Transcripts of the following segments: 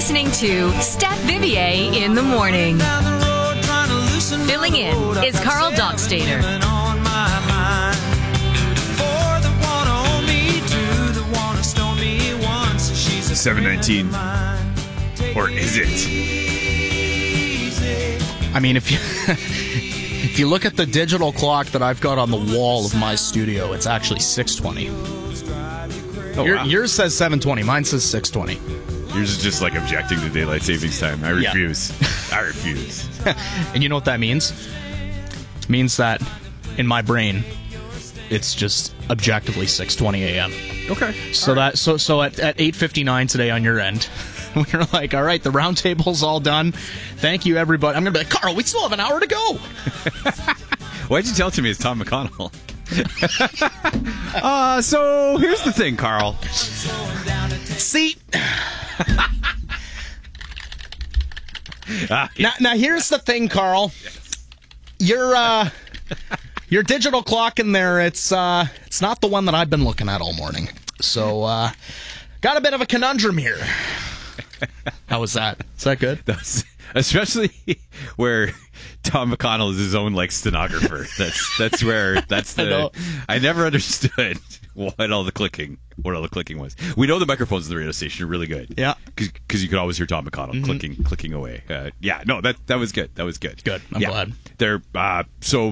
listening to Steph Vivier in the morning. Filling in is Carl Dockstader. 7:19, or is it? I mean, if you if you look at the digital clock that I've got on the wall of my studio, it's actually 6:20. Oh, wow. Yours says 7:20. Mine says 6:20. Yours is just like objecting to daylight savings time. I refuse. I refuse. And you know what that means? It means that in my brain, it's just objectively 6:20 a.m. Okay. So that so at 8:59 today on your end, we're like, all right, the round table's all done. Thank you, everybody. I'm gonna be like, Carl, we still have an hour to go. Why'd you tell it to me it's Tom McConnell? So here's the thing, Carl. See. Now here's the thing, Carl. Your digital clock in there, it's not the one that I've been looking at all morning. So got a bit of a conundrum here. How was that? Is that good? Especially where Tom McConnell is his own like stenographer. That's the I never understood what all the clicking was. We know the microphones in the radio station are really good. Yeah, because you could always hear Tom McConnell clicking away. That was good. That was good. Good. I'm glad. There are.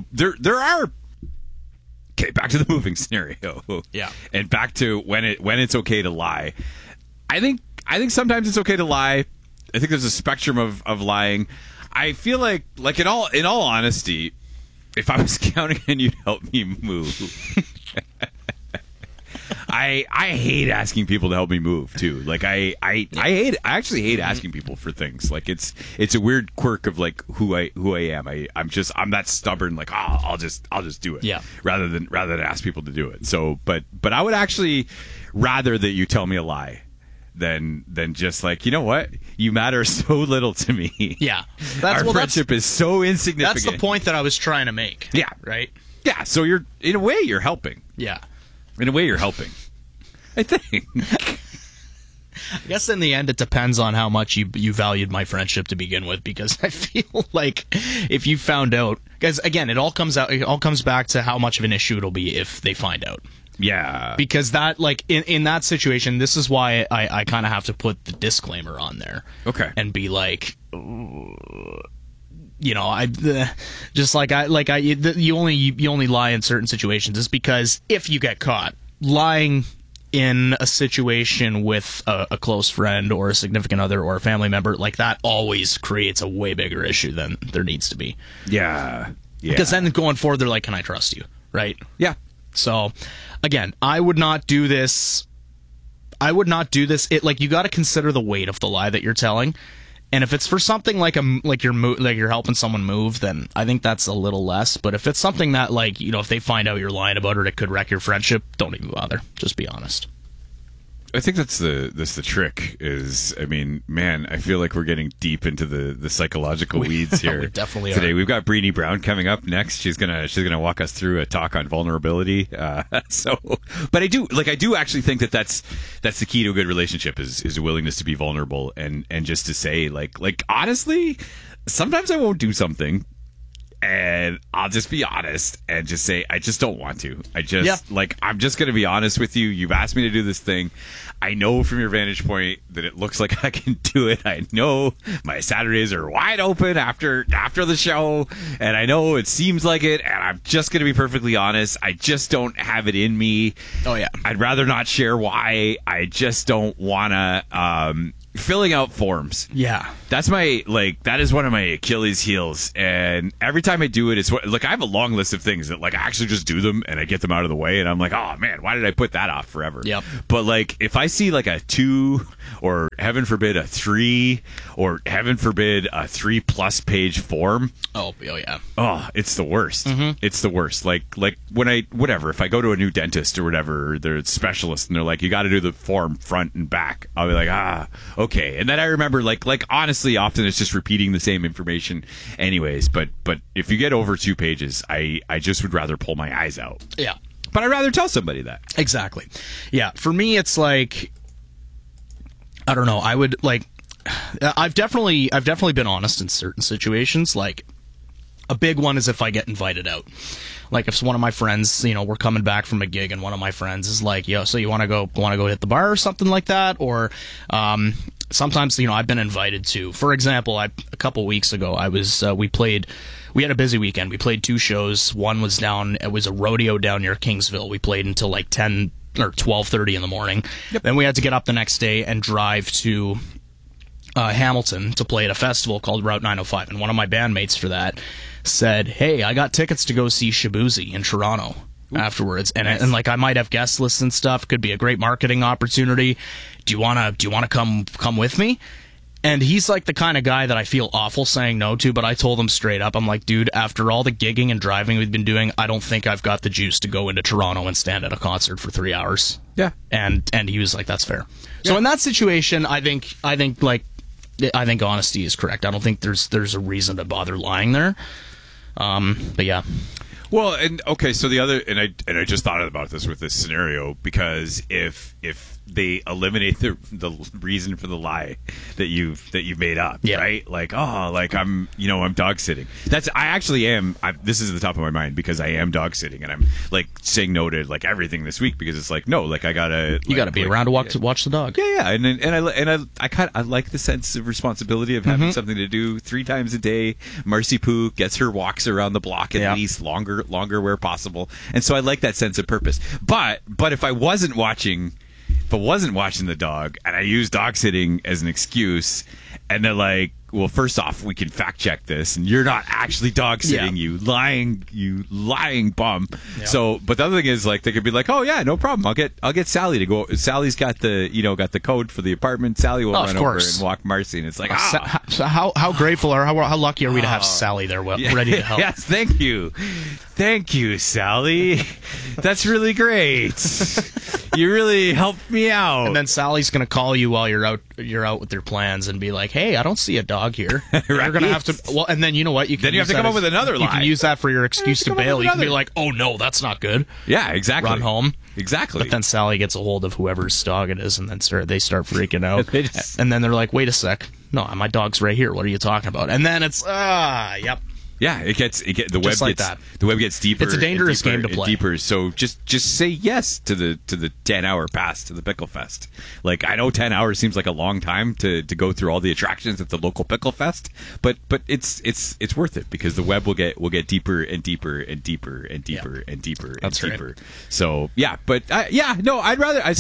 Okay, back to the moving scenario. Yeah, and back to when it's okay to lie. I think sometimes it's okay to lie. I think there's a spectrum of lying. I feel like in all honesty, if I was counting on you to help me move, I hate asking people to help me move too. Like I actually hate asking people for things. Like it's a weird quirk of like who I am. I'm that stubborn. Like I'll just do it. Yeah. Rather than ask people to do it. So but I would actually rather that you tell me a lie than just like, you know what, you matter so little to me. Yeah, our friendship is so insignificant. That's the point that I was trying to make. Yeah, right. Yeah, so you're in a way you're helping. Yeah, in a way you're helping. I think. I guess in the end it depends on how much you valued my friendship to begin with, because I feel like if you found out, guys, again, it all comes back to how much of an issue it'll be if they find out. Yeah. Because that, like, in that situation, this is why I kind of have to put the disclaimer on there. Okay. And be like, you know, you only lie in certain situations. Is because if you get caught lying in a situation with a close friend or a significant other or a family member, like, that always creates a way bigger issue than there needs to be. Yeah. Yeah. Because then going forward, they're like, can I trust you? Right? Yeah. So, again, I would not do this. You got to consider the weight of the lie that you're telling, and if it's for something like you're helping someone move, then I think that's a little less. But if it's something that, like, you know, if they find out you're lying about it, it could wreck your friendship. Don't even bother. Just be honest. I think that's the trick. Is, I mean, man, I feel like we're getting deep into the psychological weeds here. We definitely today. are. We've got Breenie Brown coming up next. She's gonna walk us through a talk on vulnerability. But I do actually think that's the key to a good relationship is a willingness to be vulnerable and just to say like honestly, sometimes I won't do something. And I'll just be honest and just say, I just don't want to. I'm just going to be honest with you. You've asked me to do this thing. I know from your vantage point that it looks like I can do it. I know my Saturdays are wide open after the show. And I know it seems like it. And I'm just going to be perfectly honest. I just don't have it in me. Oh, yeah. I'd rather not share why. I just don't want to... filling out forms. Yeah. That is one of my Achilles heels. And every time I do it, it's I have a long list of things that I actually just do them and I get them out of the way. And I'm like, oh man, why did I put that off forever? Yep. But if I see a 2 or heaven forbid a 3 or heaven forbid a 3+ page form. Oh yeah. Oh, it's the worst. Mm-hmm. It's the worst. Like when if I go to a new dentist or whatever, they're a specialist and they're like, you got to do the form front and back. I'll be like, okay. And then I remember honestly, often it's just repeating the same information anyways. But if you get over 2 pages, I just would rather pull my eyes out. Yeah. But I'd rather tell somebody that. Exactly. Yeah. For me, it's like, I don't know. I would I've definitely been honest in certain situations. Like, a big one is if I get invited out. Like, if one of my friends, we're coming back from a gig and one of my friends is like, yo, so you want to go hit the bar or something like that? Or sometimes, I've been invited to. For example, a couple weeks ago, we had a busy weekend. We played 2 shows. One was it was a rodeo down near Kingsville. We played until like 10 or 12:30 in the morning. Yep. Then we had to get up the next day and drive to Hamilton to play at a festival called Route 905. And one of my bandmates for that said, hey, I got tickets to go see Shabuzi in Toronto afterwards. And, nice. and like, I might have guest lists and stuff. Could be a great marketing opportunity. Do you want to come with me? And he's like the kind of guy that I feel awful saying no to, but I told him straight up, I'm like, dude, after all the gigging and driving we've been doing, I don't think I've got the juice to go into Toronto and stand at a concert for 3 hours. Yeah. And he was like, that's fair. Yeah. So in that situation, I think honesty is correct. I don't think there's a reason to bother lying there. But yeah. Well, and okay, so the other, and I just thought about this with this scenario, because if they eliminate the reason for the lie that you've made up, yeah. right? Like, I'm dog sitting. I actually am. This is the top of my mind because I am dog sitting, and I'm like saying no to like everything this week because it's like, no, like I gotta. You gotta be around to watch the dog. Yeah, and I like the sense of responsibility of having something to do 3 times a day. Marcy Poo gets her walks around the block at least longer where possible, and so I like that sense of purpose. But if I wasn't watching the dog and I use dog sitting as an excuse, and they're like, well, first off, we can fact check this, and you're not actually dog sitting, you lying bum. Yeah. So, but the other thing is, like, they could be like, oh yeah, no problem, I'll get Sally to go. Sally's got the code for the apartment. Sally will run over and walk Marcy, and it's like, so how grateful or how lucky are we to have Sally there, ready to help? Yes, thank you, Sally. That's really great. You really helped me out. And then Sally's gonna call you while you're out with your plans and be like, hey, I don't see a dog here. Right. You're gonna have to. Well, and then you know what? You have to come up with another lie. You can use that for your excuse to bail. You can be like, oh no, that's not good. Yeah, exactly. Run home. Exactly. But then Sally gets a hold of whoever's dog it is, and then they start freaking out. And then they're like, wait a sec, no, my dog's right here. What are you talking about? And then it's yep. Yeah, the web like gets that. The web gets deeper. It's a dangerous game to play. Deeper. So just say yes to the 10-hour pass to the Pickle Fest. Like, I know 10 hours seems like a long time to go through all the attractions at the local Pickle Fest, but it's worth it because the web will get deeper and deeper and deeper and deeper and deeper and deeper. Right. So yeah, but I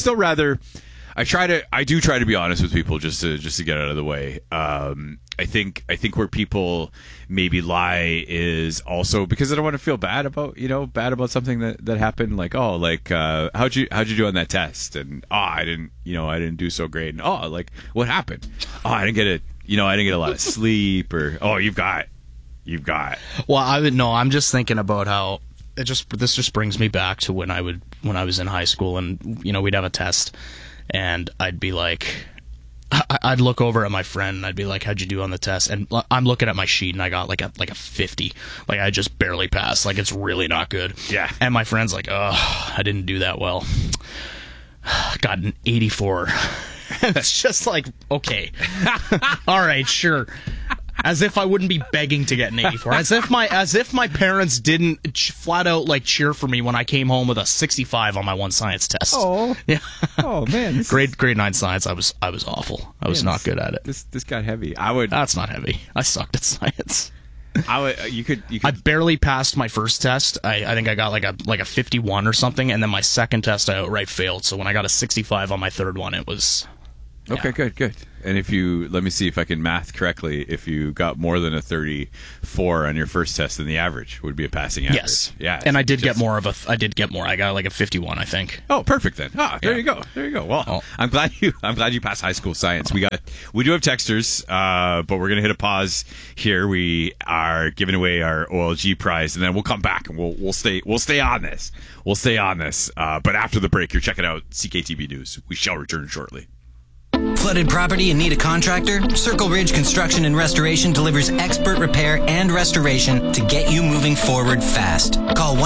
do try to be honest with people just to get out of the way. I think where people maybe lie is also because I don't want to feel bad about something that happened. Like, how'd you do on that test? And I didn't do so great. And like, what happened? I didn't get a lot of sleep. Or you've got. Well, I'm just thinking about how this just brings me back to when I was in high school, and we'd have a test, and I'd be like, I'd look over at my friend and I'd be like, how'd you do on the test? And I'm looking at my sheet and I got like a 50. Like, I just barely passed. Like, it's really not good. Yeah. And my friend's like, I didn't do that well. Got an 84. It's just like, okay. All right, sure. As if I wouldn't be begging to get an 84. As if my parents didn't flat out like cheer for me when I came home with a 65 on my one science test. Oh, yeah. Oh man, grade 9 science. I was awful. I was not good at it. This got heavy. That's not heavy. I sucked at science. You could. I barely passed my first test. I think I got like a 51 or something, and then my second test I outright failed. So when I got a 65 on my third one, it was. Yeah. Okay, good. And let me see if I can math correctly. If you got more than a 34 on your first test, then the average would be a passing average. Yes. Yeah. And I did get more. I got like a 51, I think. Oh, perfect then. There you go. Well, I'm glad you passed high school science. We do have texters, but we're gonna hit a pause here. We are giving away our OLG prize, and then we'll come back and we'll stay on this. But after the break, you're checking out CKTB News. We shall return shortly. Flooded property and need a contractor? Circle Ridge Construction and Restoration delivers expert repair and restoration to get you moving forward fast. Call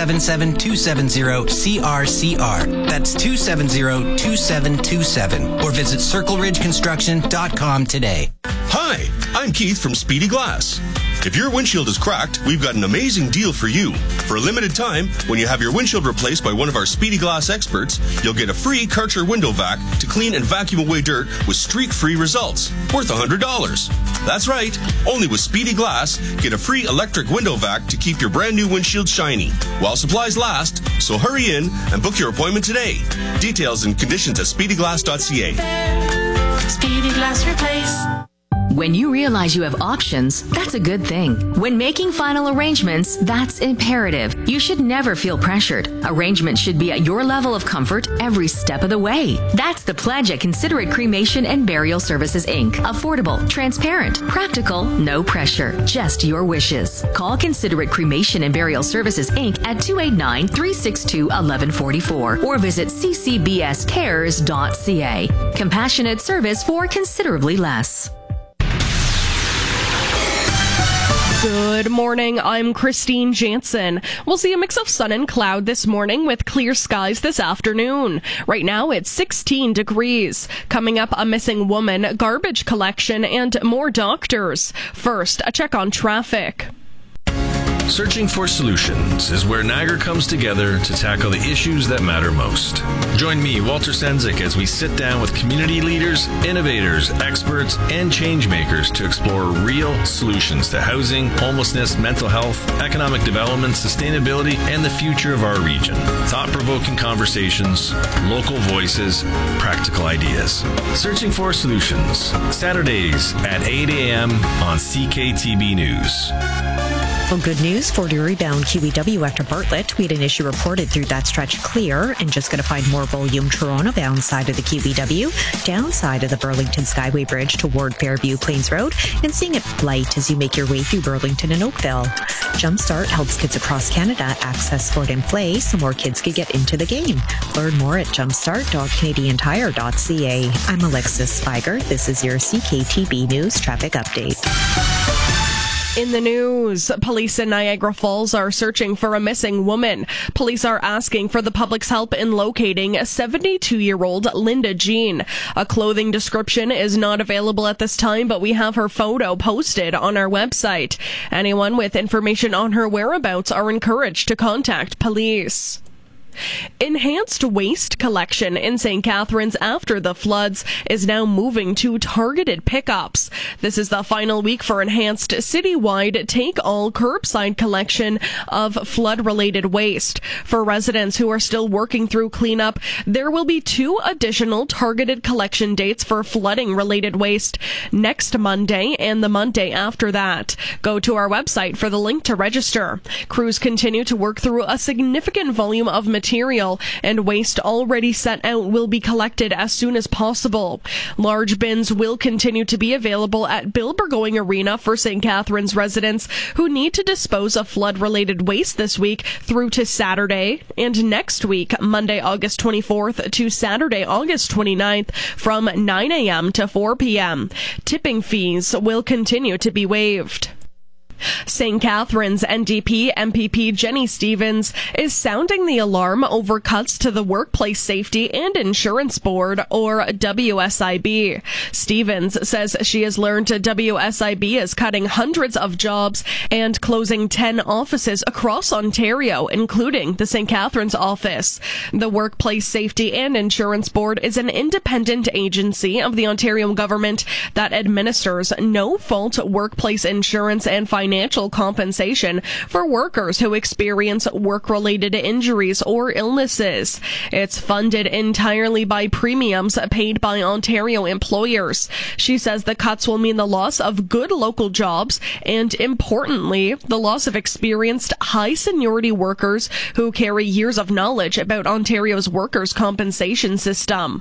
1-877-270-CRCR. That's 270-2727. Or visit circleridgeconstruction.com today. Hi, I'm Keith from Speedy Glass. If your windshield is cracked, we've got an amazing deal for you. For a limited time, when you have your windshield replaced by one of our Speedy Glass experts, you'll get a free Karcher window vac to clean and vacuum away dirt with streak-free results, worth $100. That's right, only with Speedy Glass, get a free electric window vac to keep your brand new windshield shiny, while supplies last, so hurry in and book your appointment today. Details and conditions at speedyglass.ca. Speedy Glass Replace. When you realize you have options, that's a good thing. When making final arrangements, that's imperative. You should never feel pressured. Arrangements should be at your level of comfort every step of the way. That's the pledge at Considerate Cremation and Burial Services, Inc. Affordable, transparent, practical, no pressure, just your wishes. Call Considerate Cremation and Burial Services, Inc. at 289-362-1144 or visit ccbscares.ca. Compassionate service for considerably less. Good morning, I'm Christine Jansen. We'll see a mix of sun and cloud this morning with clear skies this afternoon. Right now it's 16 degrees. Coming up, a missing woman, garbage collection, and more doctors. First, a check on traffic. Searching for Solutions is where Niagara comes together to tackle the issues that matter most. Join me, Walter Sendzik, as we sit down with community leaders, innovators, experts, and change makers to explore real solutions to housing, homelessness, mental health, economic development, sustainability, and the future of our region. Thought-provoking conversations, local voices, practical ideas. Searching for Solutions, Saturdays at 8 a.m. on CKTB News. Well, good news for Derry-bound QEW after Bartlett. We had an issue reported through that stretch clear and just going to find more volume Toronto-bound side of the QEW, downside of the Burlington Skyway Bridge toward Fairview Plains Road, and seeing it light as you make your way through Burlington and Oakville. Jumpstart helps kids across Canada access sport and play so more kids can get into the game. Learn more at jumpstart.canadiantire.ca. I'm Alexis Spiger. This is your CKTB News Traffic Update. In the news, police in Niagara Falls are searching for a missing woman. Police are asking for the public's help in locating 72-year-old Linda Jean. A clothing description is not available at this time, but we have her photo posted on our website. Anyone with information on her whereabouts are encouraged to contact police. Enhanced waste collection in St. Catharines after the floods is now moving to targeted pickups. This is the final week for enhanced citywide take-all curbside collection of flood-related waste. For residents who are still working through cleanup, there will be 2 additional targeted collection dates for flooding-related waste next Monday and the Monday after that. Go to our website for the link to register. Crews continue to work through a significant volume of material, and waste already set out will be collected as soon as possible. Large bins will continue to be available at Bill Burgoyne Arena for St. Catharines residents who need to dispose of flood-related waste this week through to Saturday, and next week, Monday, August 24th to Saturday, August 29th from 9 a.m. to 4 p.m. Tipping fees will continue to be waived. St. Catharines NDP MPP Jenny Stevens is sounding the alarm over cuts to the Workplace Safety and Insurance Board, or WSIB. Stevens says she has learned WSIB is cutting hundreds of jobs and closing 10 offices across Ontario, including the St. Catharines office. The Workplace Safety and Insurance Board is an independent agency of the Ontario government that administers no-fault workplace insurance and financial compensation for workers who experience work-related injuries or illnesses. It's funded entirely by premiums paid by Ontario employers. She says the cuts will mean the loss of good local jobs and, importantly, the loss of experienced high-seniority workers who carry years of knowledge about Ontario's workers' compensation system.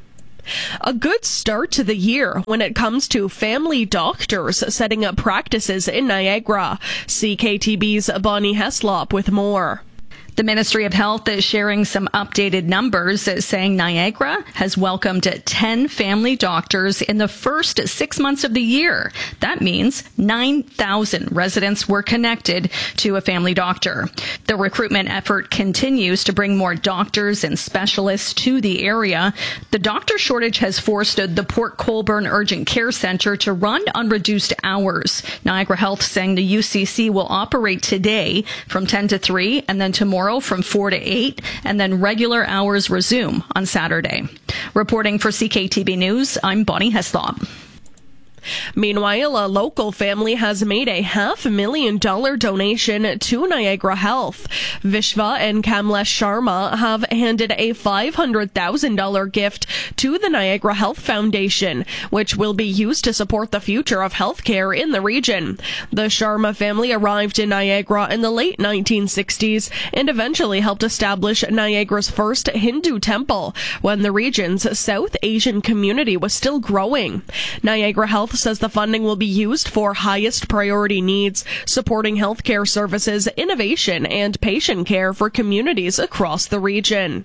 A good start to the year when it comes to family doctors setting up practices in Niagara. CKTB's Bonnie Heslop with more. The Ministry of Health is sharing some updated numbers saying Niagara has welcomed 10 family doctors in the first 6 months of the year. That means 9,000 residents were connected to a family doctor. The recruitment effort continues to bring more doctors and specialists to the area. The doctor shortage has forced the Port Colborne Urgent Care Centre to run on reduced hours. Niagara Health saying the UCC will operate today from 10 to 3 and then tomorrow from 4 to 8, and then regular hours resume on Saturday. Reporting for CKTB News, I'm Bonnie Heslop. Meanwhile, a local family has made a $500,000 donation to Niagara Health. Vishva and Kamlesh Sharma have handed a $500,000 gift to the Niagara Health Foundation, which will be used to support the future of healthcare in the region. The Sharma family arrived in Niagara in the late 1960s and eventually helped establish Niagara's first Hindu temple when the region's South Asian community was still growing. Niagara Health says the funding will be used for highest priority needs, supporting healthcare services, innovation, and patient care for communities across the region.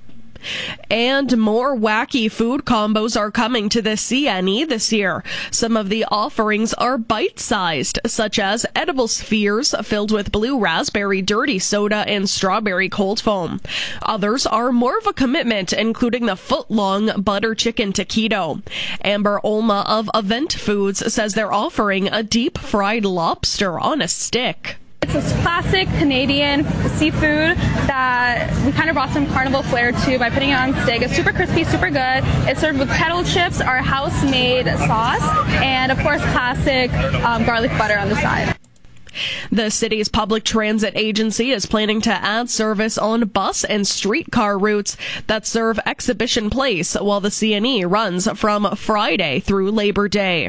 And more wacky food combos are coming to the CNE this year. Some of the offerings are bite-sized, such as edible spheres filled with blue raspberry dirty soda and strawberry cold foam. Others are more of a commitment, including the foot-long butter chicken taquito. Amber Olma of Event Foods says they're offering a deep-fried lobster on a stick. It's a classic Canadian seafood that we kind of brought some carnival flair to by putting it on steak. It's super crispy, super good. It's served with kettle chips, our house-made sauce, and of course classic garlic butter on the side. The city's public transit agency is planning to add service on bus and streetcar routes that serve Exhibition Place while the CNE runs from Friday through Labor Day.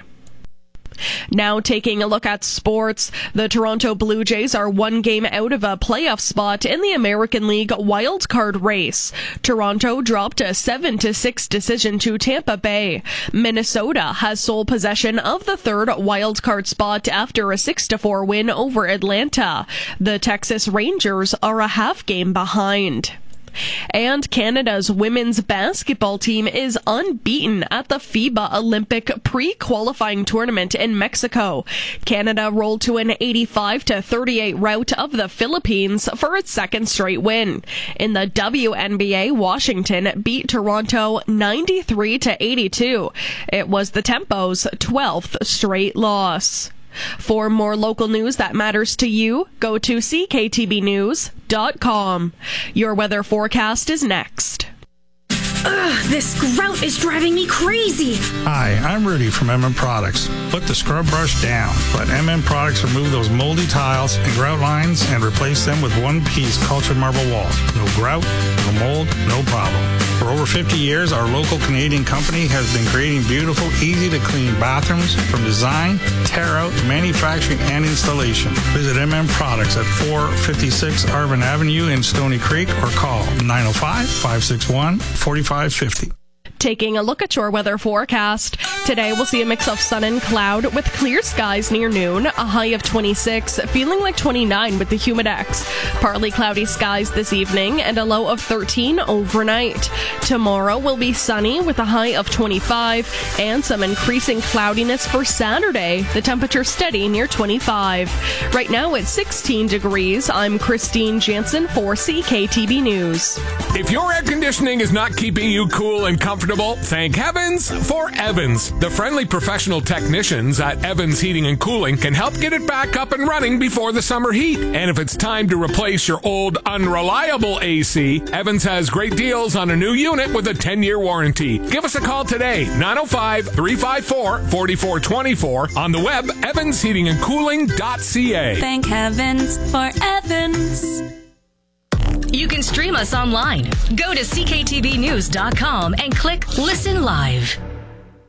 Now taking a look at sports, the Toronto Blue Jays are one game out of a playoff spot in the American League wildcard race. Toronto dropped a 7-6 decision to Tampa Bay. Minnesota has sole possession of the third wildcard spot after a 6-4 win over Atlanta. The Texas Rangers are a half game behind. And Canada's women's basketball team is unbeaten at the FIBA Olympic pre-qualifying tournament in Mexico. Canada rolled to an 85-38 rout of the Philippines for its second straight win. In the WNBA, Washington beat Toronto 93-82. It was the Tempo's 12th straight loss. For more local news that matters to you, go to cktbnews.com. Your weather forecast is next. Ugh, this grout is driving me crazy. Hi, I'm Rudy from MM Products. Put the scrub brush down. Let MM Products remove those moldy tiles and grout lines and replace them with one-piece cultured marble walls. No grout, no mold, no problem. For over 50 years, our local Canadian company has been creating beautiful, easy-to-clean bathrooms from design, tear-out, manufacturing, and installation. Visit MM Products at 456 Arvin Avenue in Stony Creek or call 905-561-4550. Taking a look at your weather forecast. Today we'll see a mix of sun and cloud with clear skies near noon, a high of 26, feeling like 29 with the Humidex. Partly cloudy skies this evening and a low of 13 overnight. Tomorrow will be sunny with a high of 25 and some increasing cloudiness for Saturday. The temperature steady near 25. Right now it's 16 degrees. I'm Christine Jansen for CKTB News. If your air conditioning is not keeping you cool and comfortable, thank heavens for Evans. The friendly professional technicians at Evans Heating and Cooling can help get it back up and running before the summer heat. And if it's time to replace your old, unreliable AC, Evans has great deals on a new unit with a 10-year warranty. Give us a call today, 905-354-4424, on the web, evansheatingandcooling.ca. Thank heavens for Evans. You can stream us online. Go to cktbnews.com and click Listen Live.